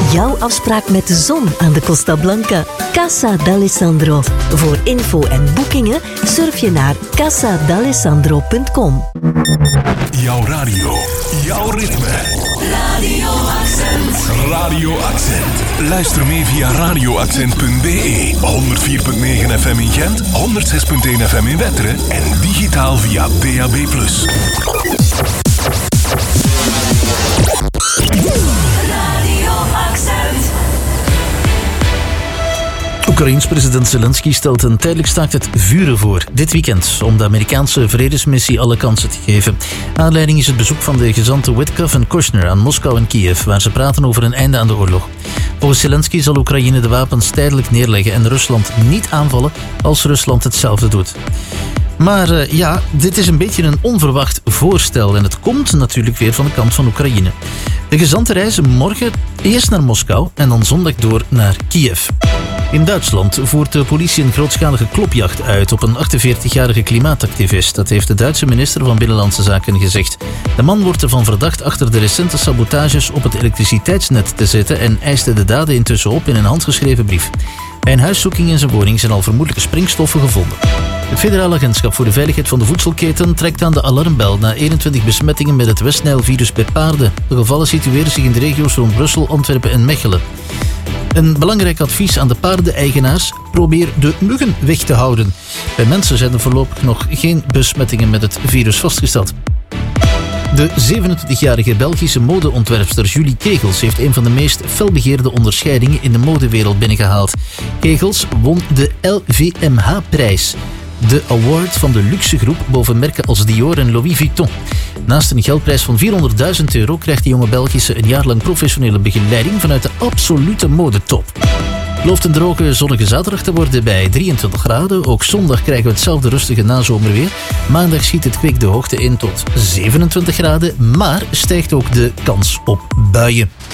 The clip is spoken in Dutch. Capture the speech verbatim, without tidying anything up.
jouw afspraak met de zon aan de Costa Blanca. Casa d'Alessandro. Voor info en boekingen surf je naar casa d'alessandro punt com. Jouw radio, jouw ritme. Radio Accent. Radio Accent. Luister mee via radioaccent punt b e. honderd vier komma negen F M in Gent, honderd zes komma één F M in Wetteren en digitaal via D A B plus. Radio Accent. Oekraïens president Zelensky stelt een tijdelijk staakt het vuren voor dit weekend om de Amerikaanse vredesmissie alle kansen te geven. Aanleiding is het bezoek van de gezanten Witkoff en Kushner aan Moskou en Kiev, waar ze praten over een einde aan de oorlog. Volgens Zelensky zal Oekraïne de wapens tijdelijk neerleggen en Rusland niet aanvallen als Rusland hetzelfde doet. Maar uh, ja, dit is een beetje een onverwacht voorstel en het komt natuurlijk weer van de kant van Oekraïne. De gezanten reizen morgen eerst naar Moskou en dan zondag door naar Kiev. In Duitsland voert de politie een grootschalige klopjacht uit op een achtenveertigjarige klimaatactivist. Dat heeft de Duitse minister van Binnenlandse Zaken gezegd. De man wordt ervan verdacht achter de recente sabotages op het elektriciteitsnet te zitten en eiste de daden intussen op in een handgeschreven brief. Bij een huiszoeking in zijn woning zijn al vermoedelijke springstoffen gevonden. Het Federaal Agentschap voor de Veiligheid van de Voedselketen trekt aan de alarmbel na eenentwintig besmettingen met het Westnijlvirus bij paarden. De gevallen situeren zich in de regio's rond Brussel, Antwerpen en Mechelen. Een belangrijk advies aan de paardeneigenaars: probeer de muggen weg te houden. Bij mensen zijn er voorlopig nog geen besmettingen met het virus vastgesteld. De zevenentwintigjarige Belgische modeontwerpster Julie Kegels heeft een van de meest felbegeerde onderscheidingen in de modewereld binnengehaald. Kegels won de L V M H-prijs. De award van de luxegroep boven merken als Dior en Louis Vuitton. Naast een geldprijs van vierhonderdduizend euro krijgt de jonge Belgische een jaar lang professionele begeleiding vanuit de absolute modetop. Belooft een droge, zonnige zaterdag te worden bij drieëntwintig graden. Ook zondag krijgen we hetzelfde rustige nazomerweer. Maandag schiet het kwik de hoogte in tot zevenentwintig graden, maar stijgt ook de kans op buien.